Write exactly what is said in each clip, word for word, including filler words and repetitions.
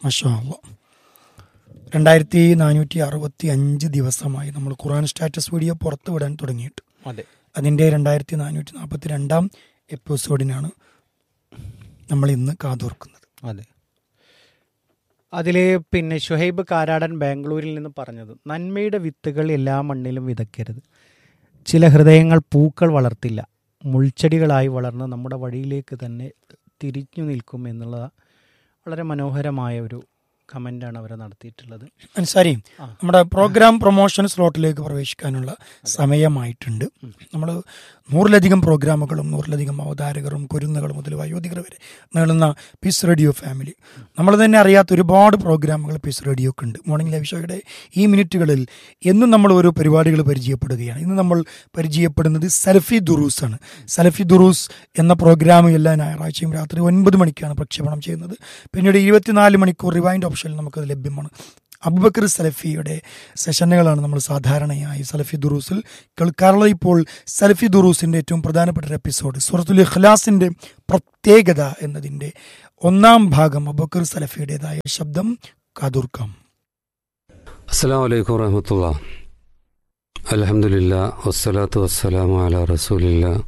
മാഷാ അല്ലാഹ്. രണ്ടായിരത്തി നാനൂറ്റി അറുപത്തി അഞ്ച് ദിവസമായി നമ്മൾ ഖുർആൻ സ്റ്റാറ്റസ് വീഡിയോ പുറത്തു വിടാൻ തുടങ്ങിയിട്ട്. അതെ, അതിൻ്റെ രണ്ടായിരത്തി നാനൂറ്റി നാൽപ്പത്തി രണ്ടാം എപ്പിസോഡിനാണ് നമ്മൾ ഇന്ന് കാതോർക്കുന്നത്. അതെ. അതിൽ പിന്നെ ഷുഹൈബ് കാരാടൻ ബാംഗ്ലൂരിൽ നിന്ന് പറഞ്ഞത്, നന്മയുടെ വിത്തുകൾ എല്ലാ മണ്ണിലും വിതയ്ക്കരുത്. ചില ഹൃദയങ്ങൾ പൂക്കൾ വളർത്തില്ല, മുൾച്ചെടികളായി വളർന്ന് നമ്മുടെ വഴിയിലേക്ക് തന്നെ തിരിഞ്ഞു നിൽക്കും എന്നുള്ള വളരെ മനോഹരമായ ഒരു കമൻ്റാണ് അവർ നടത്തിയിട്ടുള്ളത്. അൻസാരി, നമ്മുടെ പ്രോഗ്രാം പ്രൊമോഷൻ സ്ലോട്ടിലേക്ക് പ്രവേശിക്കാനുള്ള സമയമായിട്ടുണ്ട്. നമ്മൾ നൂറിലധികം പ്രോഗ്രാമുകളും നൂറിലധികം അവതാരകരും കുരുന്നുകൾ മുതൽ വയോധികർ വരെ നീളുന്ന പീസ് റേഡിയോ ഫാമിലി, നമ്മൾ തന്നെ അറിയാത്ത ഒരുപാട് പ്രോഗ്രാമുകൾ പീസ് റേഡിയോക്ക് ഉണ്ട്. മോർണിംഗ് ലൈവ് ഷോയുടെ ഈ മിനിറ്റുകളിൽ എന്നും നമ്മൾ ഓരോ പരിപാടികൾ പരിചയപ്പെടുകയാണ്. ഇന്ന് നമ്മൾ പരിചയപ്പെടുന്നത് സലഫി ദുറൂസാണ്. സലഫി ദുറൂസ് എന്ന പ്രോഗ്രാം എല്ലാ ഞായറാഴ്ചയും രാത്രി ഒൻപത് മണിക്കാണ് പ്രക്ഷേപണം ചെയ്യുന്നത്. പിന്നീട് ഇരുപത്തിനാല് മണിക്കൂർ റിവൈൻഡ് ഓപ്ഷനിൽ നമുക്കത് ലഭ്യമാണ്. അബൂബക്കർ സലഫിയുടെ സെഷനുകളാണ് നമ്മൾ സാധാരണയായി സലഫി ദുറൂസിൽ കേൾക്കാറുള്ളത്. ഇപ്പോൾ സലഫി ദുറൂസിൻ്റെ ഏറ്റവും പ്രധാനപ്പെട്ട ഒരു എപ്പിസോഡ് സൂറത്തുൽ ഇഖ്ലാസിൻ്റെ പ്രത്യേകത എന്നതിൻ്റെ ഒന്നാം ഭാഗം അബൂബക്കർ സലഫിയുടേതായ ശബ്ദം കാതോർക്കാം. അസ്സലാമു അലൈക്കും വറഹ്മത്തുള്ളാഹി. അൽഹംദുലില്ലാഹ് വസ്സലാത്തു വസ്സലാമു അലാ റസൂലില്ലാഹ്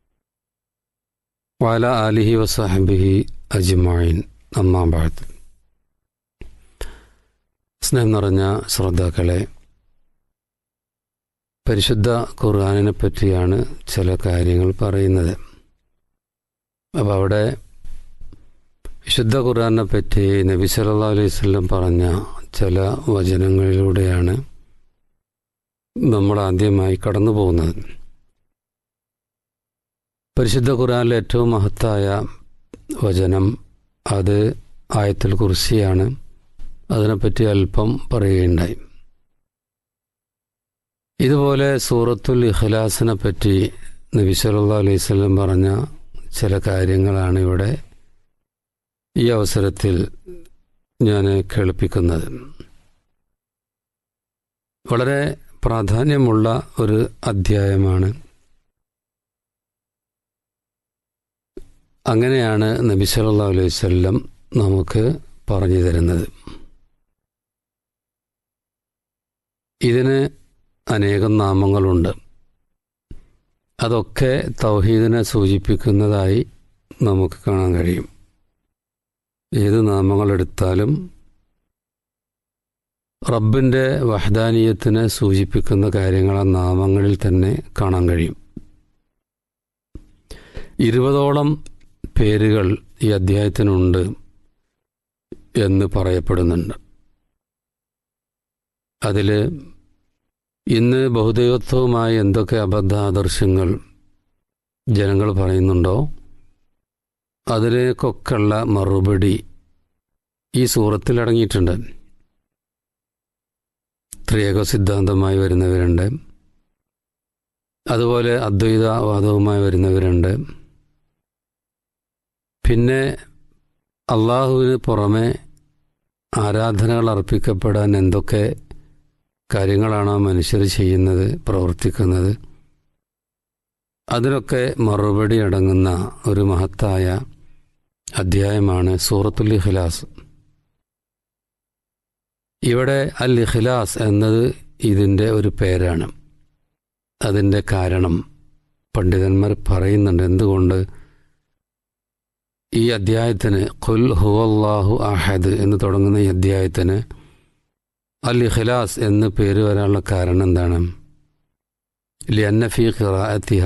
വഅലാ ആലിഹി വസഹ്ബിഹി അജ്മഈൻ. അമ്മാ ബഅദ്. സ്നേഹം നിറഞ്ഞ ശ്രോതാക്കളെ, പരിശുദ്ധ ഖുർആനിനെ പറ്റിയാണ് ചില കാര്യങ്ങൾ പറയുന്നത്. അപ്പോൾ അവിടെ വിശുദ്ധ ഖുർആനെ പറ്റി നബി സല്ലല്ലാഹു അലൈഹി വസല്ലം പറഞ്ഞ ചില വചനങ്ങളിലൂടെയാണ് നമ്മൾ ആദ്യമായി കടന്നു പോകുന്നത്. പരിശുദ്ധ ഖുർആനിലെ ഏറ്റവും മഹത്തായ വചനം അത് ആയത്തുൽ കുർസിയാണ്. അതിനെപ്പറ്റി അല്പം പറയുകയുണ്ടായി. ഇതുപോലെ സൂറത്തുൽ ഇഖ്ലാസിനെ പറ്റി നബി സല്ലല്ലാഹു അലൈഹി വസല്ലം പറഞ്ഞ ചില കാര്യങ്ങളാണ് ഇവിടെ ഈ അവസരത്തിൽ ഞാൻ കേൾപ്പിക്കുന്നത്. വളരെ പ്രാധാന്യമുള്ള ഒരു അധ്യായമാണ്. അങ്ങനെയാണ് നബി സല്ലല്ലാഹു അലൈഹി വസല്ലം നമുക്ക് പറഞ്ഞു തരുന്നത്. ഇതിന് അനേകം നാമങ്ങളുണ്ട്. അതൊക്കെ തൗഹീദിനെ സൂചിപ്പിക്കുന്നതായി നമുക്ക് കാണാൻ കഴിയും. ഏത് നാമങ്ങളെടുത്താലും റബ്ബിൻ്റെ വഹ്ദാനിയത്തിനെ സൂചിപ്പിക്കുന്ന കാര്യങ്ങൾ ആ നാമങ്ങളിൽ തന്നെ കാണാൻ കഴിയും. ഇരുപതോളം പേരുകൾ ഈ അധ്യായത്തിനുണ്ട് എന്ന് പറയപ്പെടുന്നുണ്ട്. അതിൽ ഇന്ന് ബഹുദൈവത്വവുമായി എന്തൊക്കെ അബദ്ധാദർശങ്ങൾ ജനങ്ങൾ പറയുന്നുണ്ടോ അതിലേക്കൊക്കെയുള്ള മറുപടി ഈ സൂറത്തിൽ അടങ്ങിയിട്ടുണ്ട്. ത്രിയേക സിദ്ധാന്തമായി വരുന്നവരുണ്ട്, അതുപോലെ അദ്വൈതവാദവുമായി വരുന്നവരുണ്ട്. പിന്നെ അള്ളാഹുവിന് പുറമെ ആരാധനകൾ അർപ്പിക്കപ്പെടാൻ എന്തൊക്കെ കാര്യങ്ങളാണ് മനുഷ്യർ ചെയ്യുന്നത്, പ്രവർത്തിക്കുന്നത്, അതിനൊക്കെ മറുപടി അടങ്ങുന്ന ഒരു മഹത്തായ അധ്യായമാണ് സൂറത്തുൽ ഇഖ്ലാസ്. ഇവിടെ അൽ ഇഖ്ലാസ് എന്നത് ഇതിൻ്റെ ഒരു പേരാണ്. അതിൻ്റെ കാരണം പണ്ഡിതന്മാർ പറയുന്നുണ്ട്. എന്തുകൊണ്ട് ഈ അധ്യായത്തിന് ഖുൽ ഹുവല്ലാഹു അഹദ് എന്ന് തുടങ്ങുന്ന ഈ അധ്യായത്തിന് അൽ ഇഖ്ലാസ് എന്ന് പേര് വരാനുള്ള കാരണം എന്താണ്? ലിഅന്ന ഫീ ഖിറാഅത്തിഹ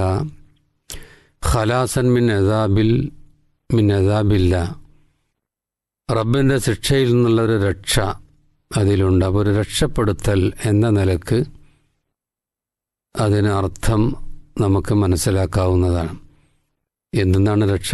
ഖലാസൻ മിൻ അദാബിൽ മിൻ അദാബില്ല, റബ്ബിൻ്റെ ശിക്ഷയിൽ നിന്നുള്ളൊരു രക്ഷ അതിലുണ്ട്. അപ്പോൾ ഒരു രക്ഷപ്പെടുത്തൽ എന്ന നിലക്ക് അതിന് അർത്ഥം നമുക്ക് മനസ്സിലാക്കാവുന്നതാണ്. എന്തെന്നാണ് രക്ഷ?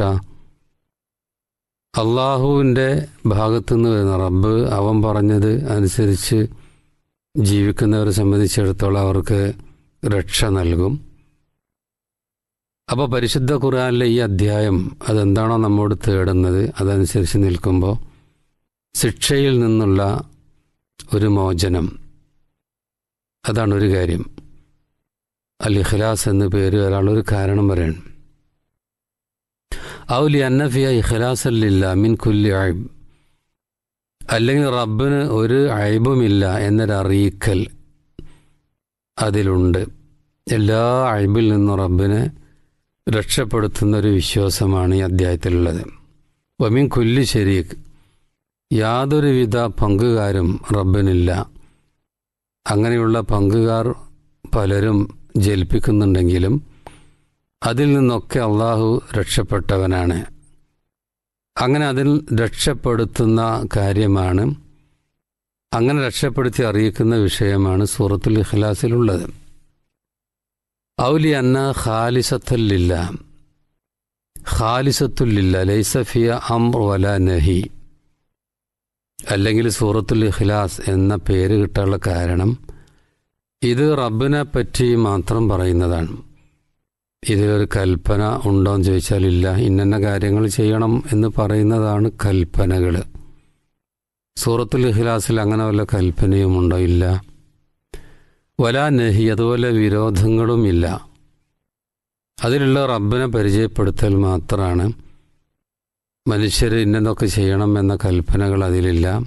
അള്ളാഹുവിൻ്റെ ഭാഗത്തുനിന്ന് വരുന്ന റബ്ബ് അവൻ പറഞ്ഞത് അനുസരിച്ച് ജീവിക്കുന്നവരെ സംബന്ധിച്ചിടത്തോളം അവർക്ക് രക്ഷ നൽകും. അപ്പോൾ പരിശുദ്ധ ഖുർആനിലെ ഈ അധ്യായം അതെന്താണോ നമ്മോട് തേടുന്നത് അതനുസരിച്ച് നിൽക്കുമ്പോൾ ശിക്ഷയിൽ നിന്നുള്ള ഒരു മോചനം, അതാണ് ഒരു കാര്യം. അൽ ഇഖ്ലാസ് എന്ന് പേര് വരാനുള്ളൊരു കാരണം പറയണം. ഔലി അന്നഫിയ ഇഖ്ലാസല്ലില്ല മിൻ കുല്ലി ഐബ്, അല്ലെങ്കിൽ റബ്ബിന് ഒരു അയ്ബുമില്ല എന്നൊരറിയിക്കൽ അതിലുണ്ട്. എല്ലാ അയ്ബിൽ നിന്നും റബ്ബിനെ രക്ഷപ്പെടുത്തുന്നൊരു വിശ്വാസമാണ് ഈ അധ്യായത്തിലുള്ളത്. വമിൻ കുല്ലി ശരീക്ക്, യാതൊരുവിധ പങ്കുകാരും റബ്ബിനില്ല. അങ്ങനെയുള്ള പങ്കുകാർ പലരും ജൽപ്പിക്കുന്നുണ്ടെങ്കിലും അതിൽ നിന്നൊക്കെ അള്ളാഹു രക്ഷപ്പെട്ടവനാണ്. അങ്ങനെ അതിൽ രക്ഷപ്പെടുത്തുന്ന കാര്യമാണ്, അങ്ങനെ രക്ഷപ്പെടുത്തി അറിയിക്കുന്ന വിഷയമാണ് സൂറത്തുൽ ഇഖ്ലാസിലുള്ളത്. ഔലി അന്ന ഖാലിസത്തുല്ലില്ല, ഖാലിസത്തുല്ലില്ല ലൈസ ഫിയ അംർ വല നഹി. അല്ലെങ്കിൽ സൂറത്തുൽ ഇഖ്ലാസ് എന്ന പേര് കിട്ടാനുള്ള കാരണം ഇത് റബ്ബിനെ പറ്റി മാത്രം പറയുന്നതാണ്. ഇതിലൊരു കൽപ്പന ഉണ്ടോ എന്ന് ചോദിച്ചാൽ ഇല്ല. ഇന്നന്ന കാര്യങ്ങൾ ചെയ്യണം എന്ന് പറയുന്നതാണ് കൽപ്പനകൾ. സൂറത്തുൽ ഇഖ്ലാസിൽ അങ്ങനെ വല്ല കൽപ്പനയുമുണ്ടോ? ഇല്ല. വലാ നഹി, അതുപോലെ വിരോധങ്ങളുമില്ല. അതിലുള്ള റബ്ബിനെ പരിചയപ്പെടുത്തൽ മാത്രമാണ്. മനുഷ്യർ ഇന്നതൊക്കെ ചെയ്യണം എന്ന കൽപ്പനകൾ അതിലില്ല.